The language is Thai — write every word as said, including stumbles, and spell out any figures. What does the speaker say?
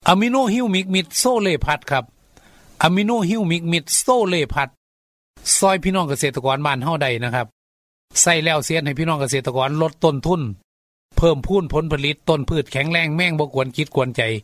อะมิโนฮิวมิกมิดโซเลพัดครับอะมิโนฮิวมิกมิดโซเลพัดซอยพี่น้องเกษตรกรบ้านเฮาได้นะครับใส่แล้วเสียให้พี่น้องเกษตรกรลดต้นทุนเพิ่มพูนผลผลิตต้นพืชแข็งแรงแม่งบ่กวนคิดกวนใจ